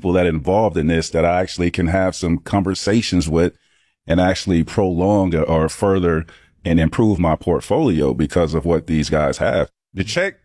people that are involved in this that I actually can have some conversations with and actually prolong or further and improve my portfolio because of what these guys have. The check,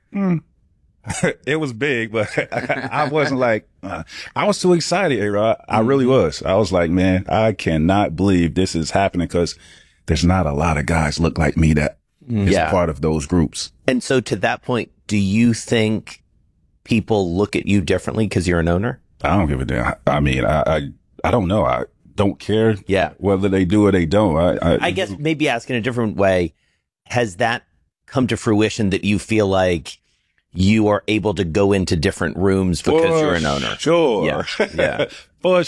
it was big, but I wasn't like, I was too excited, A-Rod. I really was. I was like, man, I cannot believe this is happening because there's not a lot of guys look like me that is part of those groups. And so to that point, do you think people look at you differently because you're an owner? I don't give a damn. I mean, I don't know. I don't care whether they do or they don't. I guess maybe ask in a different way. Has that come to fruition that you feel like you are able to go into different rooms because you're an owner? Sure. Yeah. For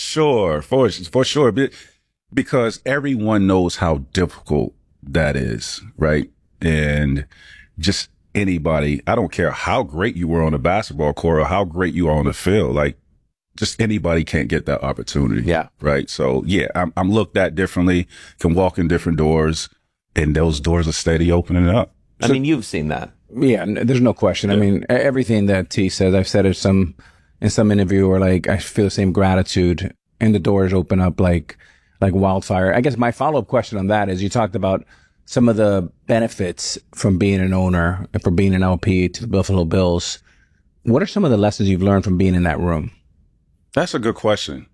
sure. Because everyone knows how difficult that is, right? And just anybody, I don't care how great you were on the basketball court or how great you are on the field, like just anybody can't get that opportunity. Yeah. Right. So yeah, I'm looked at differently, can walk in different doors, and those doors are steady opening up. I mean, you've seen that. Yeah, there's no question. I mean, everything that T says, I've said it in some interview where like I feel the same gratitude and the doors open up like wildfire. I guess my follow-up question on that is you talked about some of the benefits from being an owner and from being an LP to the Buffalo Bills. What are some of the lessons you've learned from being in that room? That's a good question.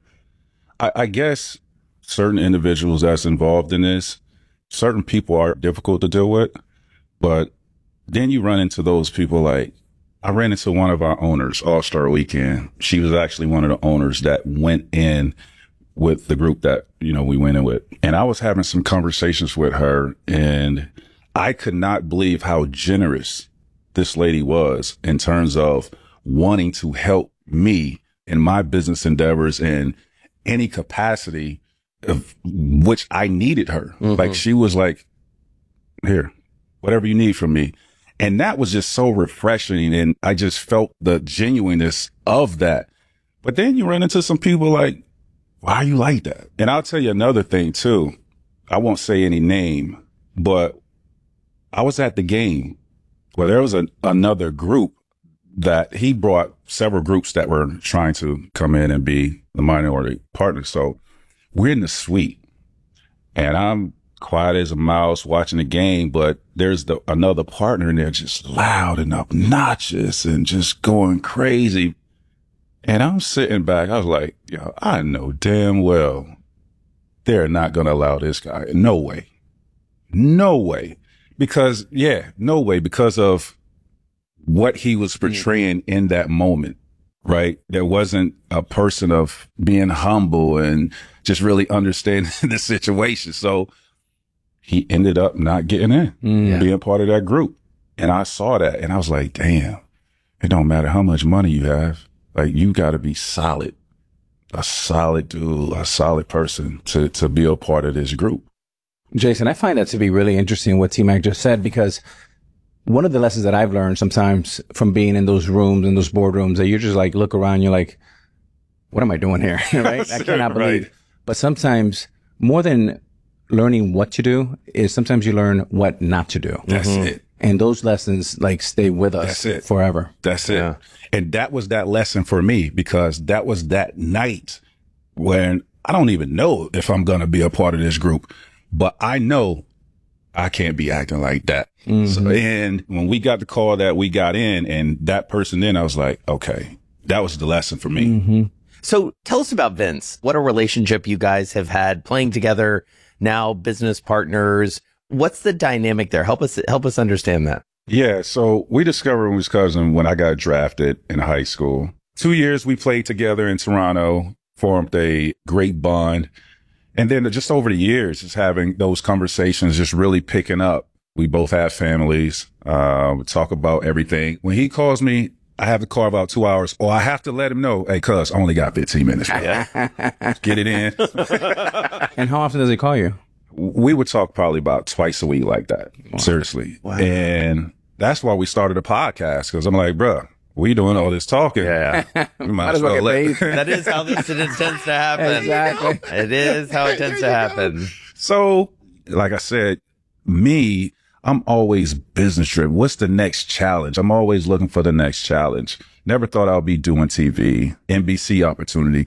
I guess certain individuals that's involved in this, certain people are difficult to deal with, but then you run into those people like, I ran into one of our owners, All-Star Weekend. She was actually one of the owners that went in with the group that, we went in with. And I was having some conversations with her, and I could not believe how generous this lady was in terms of wanting to help me in my business endeavors in any capacity of which I needed her. Mm-hmm. Like she was like, here, whatever you need from me. And that was just so refreshing. And I just felt the genuineness of that. But then you run into some people like, why are you like that? And I'll tell you another thing too. I won't say any name, but I was at the game where there was another group that he brought several groups that were trying to come in and be the minority partner. So we're in the suite and I'm quiet as a mouse watching the game, but there's another partner in there just loud and obnoxious and just going crazy. And I'm sitting back. I was like, yo, I know damn well they're not going to allow this guy. No way. No way. Because of what he was portraying in that moment, right? There wasn't a person of being humble and just really understanding the situation. So he ended up not getting in, being part of that group. And I saw that and I was like, damn, it don't matter how much money you have. Like you got to be solid, a solid dude, a solid person to be a part of this group. Jason, I find that to be really interesting what T-Mac just said, because one of the lessons that I've learned sometimes from being in those rooms, in those boardrooms, that you're just like, look around, you're like, what am I doing here? Right? I cannot believe. Right. But sometimes more than learning what to do is sometimes you learn what not to do. That's it. And those lessons like stay with us forever. That's it. Yeah. And that was that lesson for me, because that was that night when I don't even know if I'm going to be a part of this group, but I know I can't be acting like that. Mm-hmm. So, and when we got the call that we got in and that person in, I was like, okay, that was the lesson for me. Mm-hmm. So tell us about Vince. What a relationship you guys have had playing together, now business partners. What's the dynamic there? Help us understand that. Yeah. So we discovered his cousin when I got drafted in high school. 2 years we played together in Toronto, formed a great bond. And then just over the years, just having those conversations, just really picking up. We both have families. We talk about everything. When he calls me, I have to call about 2 hours, or I have to let him know, hey, cuz, I only got 15 minutes. Get it in. And how often does he call you? We would talk probably about twice a week like that. Wow. Seriously. Wow. And that's why we started a podcast, because I'm like, bruh, we doing all this talking. Yeah. We might as well That is how this tends to happen. Exactly. It is how it tends to happen. So, like I said, I'm always business driven. What's the next challenge? I'm always looking for the next challenge. Never thought I'd be doing TV, NBC opportunity